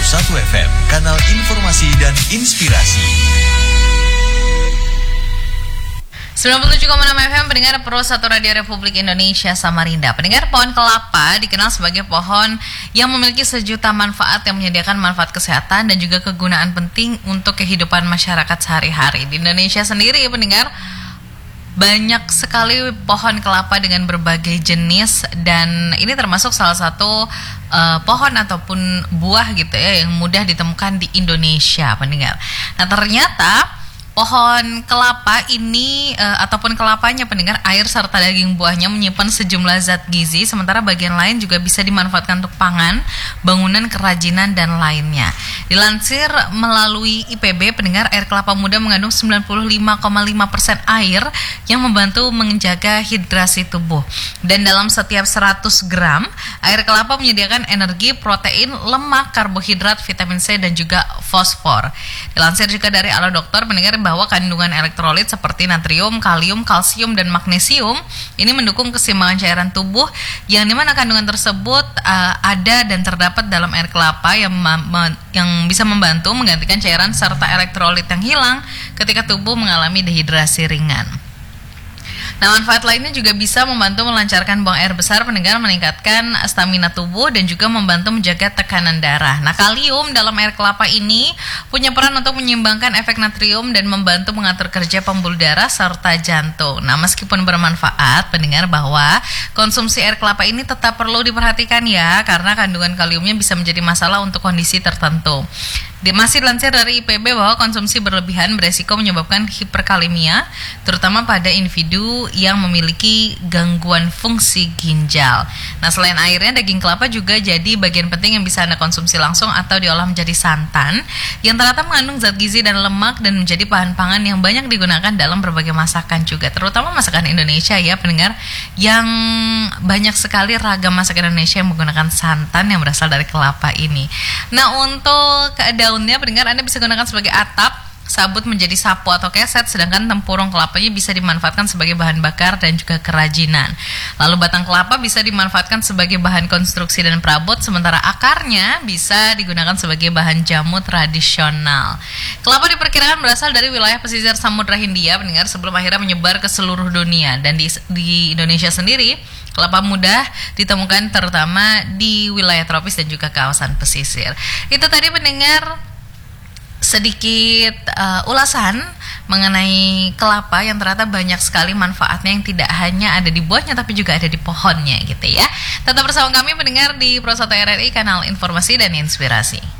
1 FM, kanal informasi dan inspirasi. 97,6 FM pendengar Pro 1 Radio Republik Indonesia Samarinda. Pendengar, pohon kelapa dikenal sebagai pohon yang memiliki sejuta manfaat yang menyediakan manfaat kesehatan dan juga kegunaan penting untuk kehidupan masyarakat sehari-hari. Di Indonesia sendiri, pendengar, banyak sekali pohon kelapa dengan berbagai jenis, dan ini termasuk salah satu pohon ataupun buah gitu ya yang mudah ditemukan di Indonesia, pendengar. Nah, ternyata pohon kelapa ini ataupun kelapanya, pendengar, air serta daging buahnya menyimpan sejumlah zat gizi, sementara bagian lain juga bisa dimanfaatkan untuk pangan, bangunan, kerajinan, dan lainnya. Dilansir melalui IPB, pendengar, air kelapa muda mengandung 95,5% air yang membantu menjaga hidrasi tubuh. Dan dalam setiap 100 gram, air kelapa menyediakan energi, protein, lemak, karbohidrat, vitamin C, dan juga fosfor. Dilansir juga dari Ala Dokter, pendengar, bahwa kandungan elektrolit seperti natrium, kalium, kalsium, dan magnesium ini mendukung keseimbangan cairan tubuh, yang dimana kandungan tersebut ada dan terdapat dalam air kelapa yang bisa membantu menggantikan cairan serta elektrolit yang hilang ketika tubuh mengalami dehidrasi ringan. Nah, manfaat lainnya juga bisa membantu melancarkan buang air besar, pendengar, meningkatkan stamina tubuh, dan juga membantu menjaga tekanan darah. Nah, kalium dalam air kelapa ini punya peran untuk menyeimbangkan efek natrium dan membantu mengatur kerja pembuluh darah serta jantung. Nah, meskipun bermanfaat, pendengar, bahwa konsumsi air kelapa ini tetap perlu diperhatikan ya, karena kandungan kaliumnya bisa menjadi masalah untuk kondisi tertentu. Masih dilansir dari IPB bahwa konsumsi berlebihan beresiko menyebabkan hiperkalemia, terutama pada individu yang memiliki gangguan fungsi ginjal. Nah, selain airnya, daging kelapa juga jadi bagian penting yang bisa Anda konsumsi langsung atau diolah menjadi santan, yang ternyata mengandung zat gizi dan lemak dan menjadi bahan pangan yang banyak digunakan dalam berbagai masakan juga, terutama masakan Indonesia ya, pendengar, yang banyak sekali ragam masakan Indonesia yang menggunakan santan yang berasal dari kelapa ini. Nah, untuk daunnya, pendengar, Anda bisa gunakan sebagai atap, sabut menjadi sapu atau keset, sedangkan tempurung kelapanya bisa dimanfaatkan sebagai bahan bakar dan juga kerajinan. Lalu batang kelapa bisa dimanfaatkan sebagai bahan konstruksi dan perabot, sementara akarnya bisa digunakan sebagai bahan jamu tradisional. Kelapa diperkirakan berasal dari wilayah pesisir Samudra Hindia, pendengar, sebelum akhirnya menyebar ke seluruh dunia. Dan di Indonesia sendiri, kelapa muda ditemukan terutama di wilayah tropis dan juga kawasan pesisir. Itu tadi, pendengar, sedikit ulasan mengenai kelapa yang ternyata banyak sekali manfaatnya, yang tidak hanya ada di buahnya tapi juga ada di pohonnya gitu ya. Tetap bersama kami, pendengar, di Pro 1 RRI, kanal informasi dan inspirasi.